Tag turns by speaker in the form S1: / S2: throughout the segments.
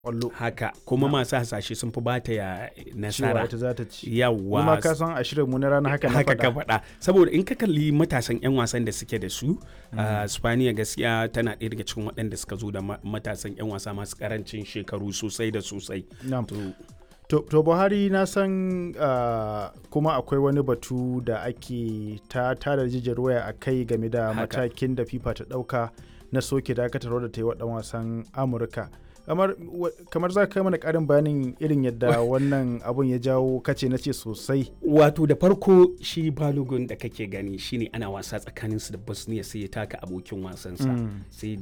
S1: kwallo
S2: haka kuma masu hasashe sun fi bata ya nasara
S1: cewa ita za ta ci.
S2: yawa
S1: Kuma ka san a shirin mu na rana haka na
S2: haka ka
S1: faɗa.
S2: faɗa saboda in ka kalli matasan 'yan wasan da suke da su Spaniya gaskiya tana ɗaya daga cikin waɗanda suka zo da matasan 'yan wasa masu karancin shekaru sosai da sosai.
S1: Na'am. To Buhari na san kuma akwai wani batu da ake ta tada jijiyar waya a kai game da matakin da FIFA ta ɗauka na soke dakatarwa da ta yi wa ɗan wasan Amurka. kamar za ka kai mana ƙarin bayanin irin yadda wannan abun ya jawo kace na ce sosai.
S2: Wato da farko shi Balogun da kake gani shine ana wasa tsakaninsu da Bosnia sai ya taka abokin wasansa sai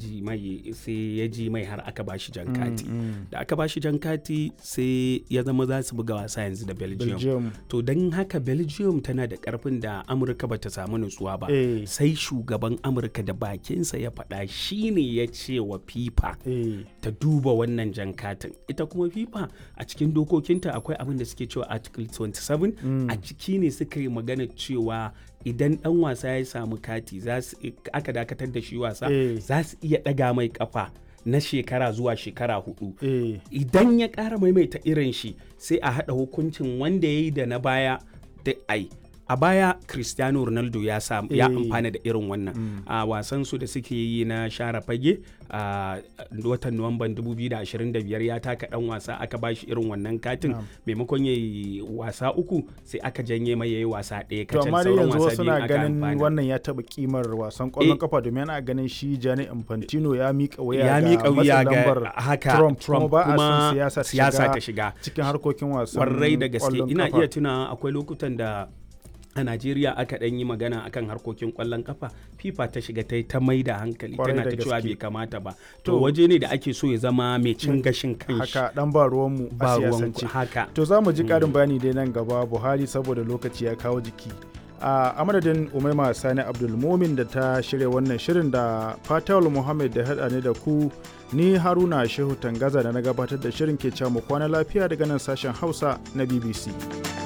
S2: ya ji mai har aka bashi jan kati da aka bashi jan kati sai ya zama za su buga wasa yanzu da Belgium. To don haka Belgium tana da karfin da Amurka bata samu nutsuwa ba sai shugaban Amurka da bakinsa ya faɗa shine ya ce wa FIFA ta duba wannan jan katin. Ita kuma FIFA a cikin dokokinta akwai abin da suke cewa Article 27 a ciki ne suka yi magana cewa idan dan wasa ya samu kati aka dakatar da shi wasa za su iya daga mai kafa na shekara zuwa shekara 4 idan ya ƙara maimaita irin shi sai a haɗa hukuncin wanda ya yi da na baya da a baya Cristiano Ronaldo ya amfana da irin wannan a wasan su da suke yi na share fage a watan Nuwamban 2025 ya taka dan wasa aka bashi irin wannan katin maimakon yayi wasa 3 sai aka janye mai yayi wasa 1 kacal.
S1: To amma yanzu wasu na ganin wannan ya taba kimar wasan kwallon kafa domin ana ganin shi Gianni Infantino ya mika wuya ga
S2: haka
S1: Trump
S2: kuma
S1: a
S2: siyasa ta shiga
S1: cikin harkokin wasan
S2: warrai da gaske. Ina
S1: kafa.
S2: iya tuna akwai lokutan da a Najeriya aka ɗan yi magana akan harkokin ƙwallon kafa FIFA ta shiga ta mai da hankali tana ta cewa bai kamata ba. To waje ne da ake so ya zama mai cin gashin kanshi.
S1: Haka dan ba ruwanmu a siyasance.
S2: Haka.
S1: To za mu ji ƙarin bayani dai nan gaba Buhari saboda lokaci ya kawo jiki. A madadin Umaima Sani Abdulmumin da ta shirya wannan shirin da Fatawul Muhammad da haɗa ne da ku ni Haruna Shehu Tangaza da na gabatar da shirin ke cewa mu kwana lafiya daga nan sashen Hausa na BBC.